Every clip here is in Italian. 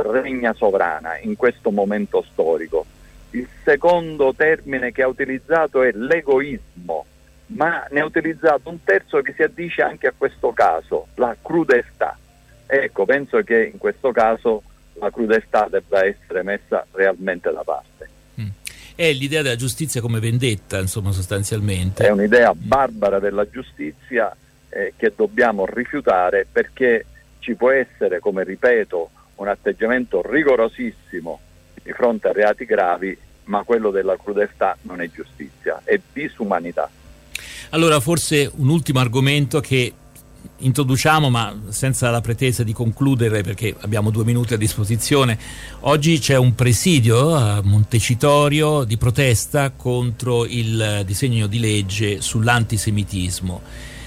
regna sovrana in questo momento storico. Il secondo termine che ha utilizzato è l'egoismo, ma ne ha utilizzato un terzo che si addice anche a questo caso, la crudeltà. Ecco, penso che in questo caso la crudeltà debba essere messa realmente da parte. È l'idea della giustizia come vendetta, insomma, sostanzialmente. È un'idea barbara della giustizia che dobbiamo rifiutare, perché ci può essere, come ripeto, un atteggiamento rigorosissimo di fronte a reati gravi, ma quello della crudeltà non è giustizia, è disumanità. Allora, forse un ultimo argomento che introduciamo, ma senza la pretesa di concludere, perché abbiamo 2 minuti a disposizione. Oggi c'è un presidio a Montecitorio di protesta contro il disegno di legge sull'antisemitismo,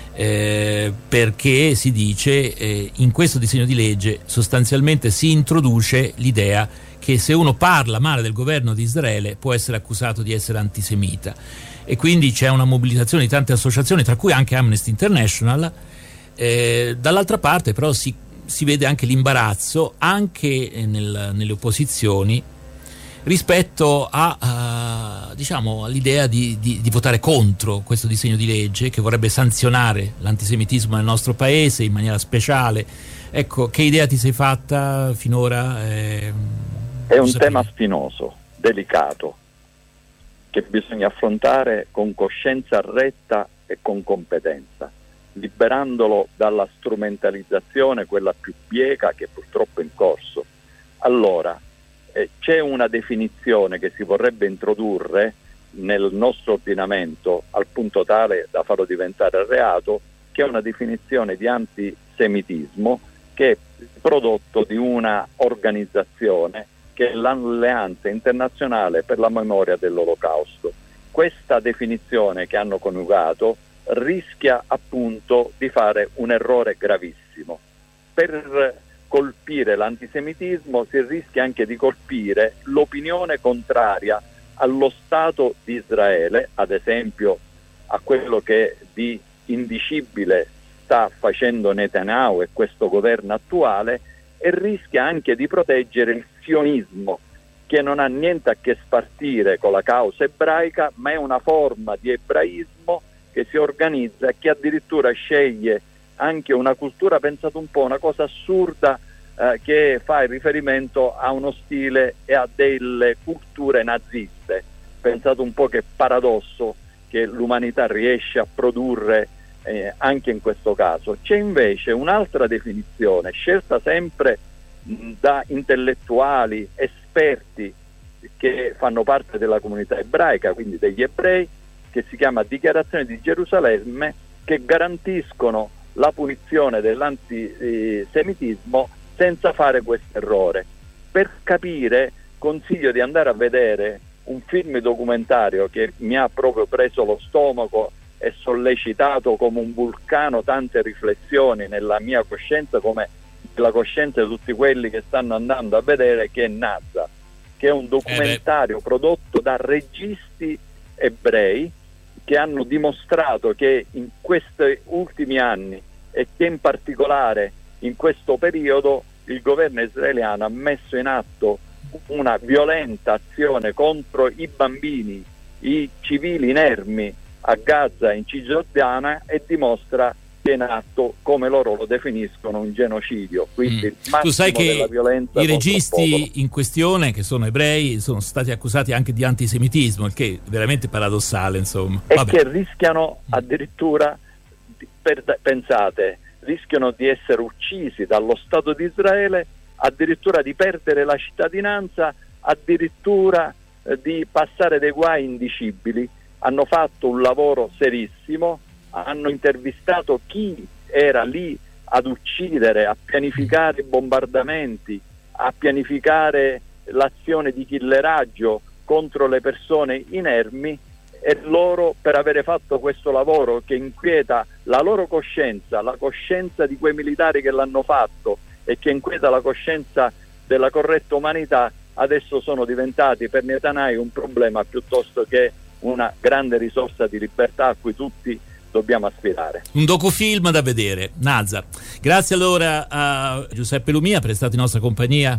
perché si dice in questo disegno di legge sostanzialmente si introduce l'idea che se uno parla male del governo di Israele può essere accusato di essere antisemita, e quindi c'è una mobilitazione di tante associazioni, tra cui anche Amnesty International. Dall'altra parte però si vede anche l'imbarazzo anche nelle opposizioni rispetto diciamo all'idea di votare contro questo disegno di legge che vorrebbe sanzionare l'antisemitismo nel nostro paese in maniera speciale. Ecco, che idea ti sei fatta finora? È un tema spinoso, delicato, che bisogna affrontare con coscienza retta e con competenza, liberandolo dalla strumentalizzazione, quella più bieca, che purtroppo è in corso. Allora, c'è una definizione che si vorrebbe introdurre nel nostro ordinamento al punto tale da farlo diventare reato, che è una definizione di antisemitismo che è prodotto di una organizzazione che è l'Alleanza Internazionale per la Memoria dell'Olocausto. Questa definizione che hanno coniugato rischia appunto di fare un errore gravissimo. Per colpire l'antisemitismo si rischia anche di colpire l'opinione contraria allo Stato di Israele, ad esempio a quello che di indicibile sta facendo Netanyahu e questo governo attuale, e rischia anche di proteggere il sionismo, che non ha niente a che spartire con la causa ebraica, ma è una forma di ebraismo che si organizza e che addirittura sceglie anche una cultura, pensate un po', una cosa assurda, che fa il riferimento a uno stile e a delle culture naziste. Pensate un po' che paradosso che l'umanità riesce a produrre anche in questo caso. C'è invece un'altra definizione scelta sempre da intellettuali, esperti che fanno parte della comunità ebraica, quindi degli ebrei, che si chiama Dichiarazione di Gerusalemme, che garantiscono la punizione dell'antisemitismo senza fare questo errore. Per capire, consiglio di andare a vedere un film documentario che mi ha proprio preso lo stomaco e sollecitato come un vulcano tante riflessioni nella mia coscienza, come la coscienza di tutti quelli che stanno andando a vedere, che è Nazza, che è un documentario prodotto da registi ebrei che hanno dimostrato che in questi ultimi anni, e che in particolare in questo periodo, il governo israeliano ha messo in atto una violenta azione contro i bambini, i civili inermi a Gaza e in Cisgiordania, e dimostra che è in atto, come loro lo definiscono, un genocidio. Quindi il massimo tu sai che della violenza i registi in questione, che sono ebrei, sono stati accusati anche di antisemitismo, il che è veramente paradossale, insomma. E che rischiano addirittura, pensate, rischiano di essere uccisi dallo Stato di Israele, addirittura di perdere la cittadinanza, addirittura di passare dei guai indicibili. Hanno fatto un lavoro serissimo, hanno intervistato chi era lì ad uccidere, a pianificare i bombardamenti, a pianificare l'azione di killeraggio contro le persone inermi, e loro, per avere fatto questo lavoro che inquieta la loro coscienza, la coscienza di quei militari che l'hanno fatto e che inquieta la coscienza della corretta umanità, adesso sono diventati per Netanyahu un problema piuttosto che una grande risorsa di libertà a cui tutti dobbiamo aspirare. Un docufilm da vedere. Nazza. Grazie allora a Giuseppe Lumia per essere stato in nostra compagnia.